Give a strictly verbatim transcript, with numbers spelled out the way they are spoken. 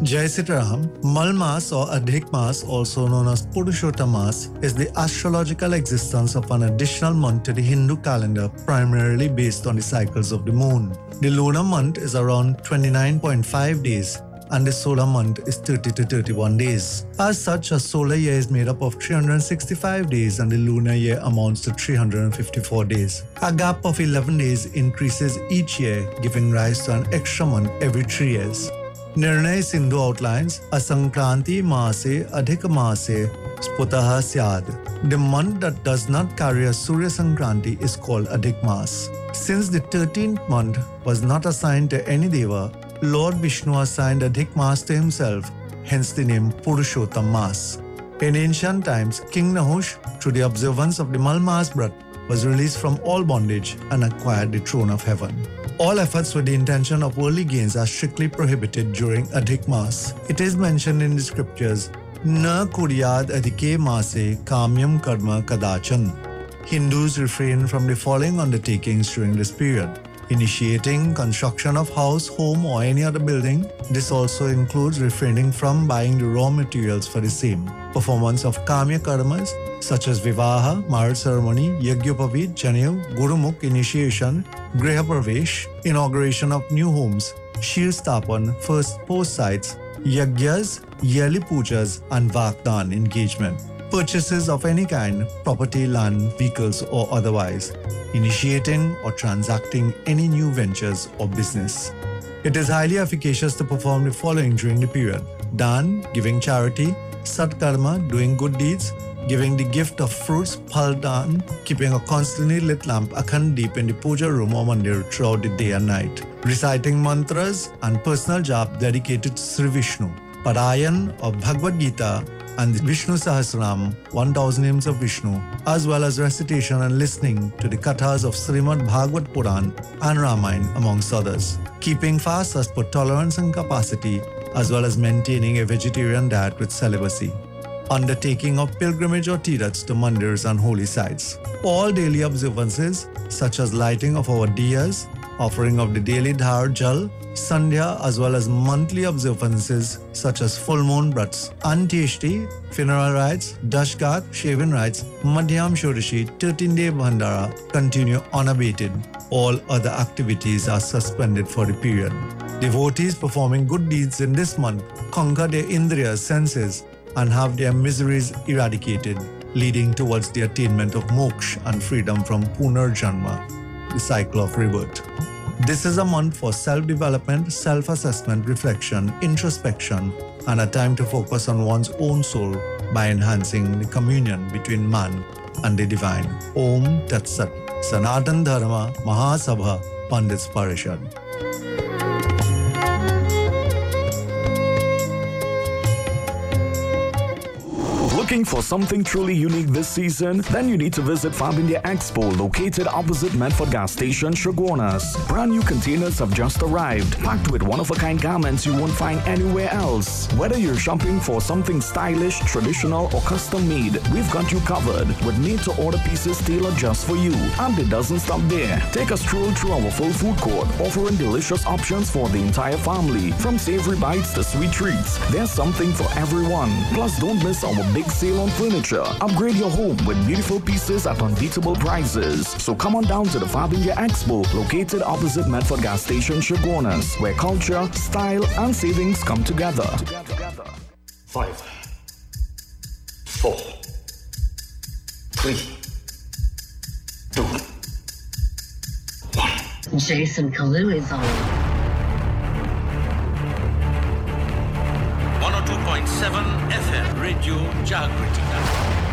Jai Sitaram, Malmas or Adhik Mas, also known as Purushottam Mas, is the astrological existence of an additional month to the Hindu calendar, primarily based on the cycles of the moon. The lunar month is around twenty-nine point five days, and the solar month is thirty to thirty-one days. As such, a solar year is made up of three hundred sixty-five days and the lunar year amounts to three hundred fifty-four days. A gap of eleven days increases each year, giving rise to an extra month every three years. Nirnay Sindhu outlines Asankranti Maase Adhika Maase Sputaha Syad. The month that does not carry a Surya Sankranti is called Adhik Mas. Since the thirteenth month was not assigned to any deva, Lord Vishnu assigned Adhik Mas to himself, hence the name Purushottam Mas. In ancient times, King Nahush, through the observance of the Malmas Brat, was released from all bondage and acquired the throne of heaven. All efforts with the intention of worldly gains are strictly prohibited during Adhik Mas. It is mentioned in the scriptures, Na kuryad adhike mase kamyam karma kadachan. Hindus refrain from the following undertakings during this period: initiating construction of house, home or any other building. This also includes refraining from buying the raw materials for the same. Performance of kamya karmas such as vivaha, marriage ceremony, yagyopavid, janev, gurumukh initiation, griha pravesh, inauguration of new homes, shir stapan, first post sites, yagyas, yearly pujas and vakdan engagement. Purchases of any kind, property, land, vehicles or otherwise, initiating or transacting any new ventures or business. It is highly efficacious to perform the following during the period: Dan, giving charity; Satkarma, doing good deeds; giving the gift of fruits, Phaldan; keeping a constantly lit lamp akhand deep in the puja room or mandir throughout the day and night; reciting mantras and personal jap dedicated to Sri Vishnu; Parayan of Bhagavad Gita and the Vishnu Sahasranam, one thousand names of Vishnu, as well as recitation and listening to the kathas of Srimad Bhagavad Puran and Ramayana, amongst others; keeping fast as per tolerance and capacity, as well as maintaining a vegetarian diet with celibacy; undertaking of pilgrimage or tirthas to mandirs and holy sites; all daily observances such as lighting of our diyas, offering of the daily dhar jal, sandhya, as well as monthly observances such as full moon brats, antyeshti, funeral rites, dashgat, shaving rites, madhyam shodashi, thirteen-day bhandara continue unabated. All other activities are suspended for the period. Devotees performing good deeds in this month conquer their indriyas, senses, and have their miseries eradicated, leading towards the attainment of moksha and freedom from punarjanma, the cycle of rebirth. This is a month for self-development, self-assessment, reflection, introspection, and a time to focus on one's own soul by enhancing the communion between man and the divine. Om Tat Sat. Sanatan Dharma Mahasabha Pandits Parishad. Looking for something truly unique this season? Then you need to visit Fab India Expo, located opposite Medford Gas Station, Shogunas. Brand new containers have just arrived, packed with one-of-a-kind garments you won't find anywhere else. Whether you're shopping for something stylish, traditional, or custom-made, we've got you covered with made-to-order pieces tailored just for you. And it doesn't stop there. Take a stroll through our full food court, offering delicious options for the entire family. From savory bites to sweet treats, there's something for everyone. Plus, don't miss our big sale on furniture. Upgrade your home with beautiful pieces at unbeatable prices. So come on down to the Fab India Expo, located opposite Medford Gas Station, Shogunas, where culture, style, and savings come together. Five, four, three, two, one. Jason Kalu is on. one oh two point seven F M Radio Jagriti.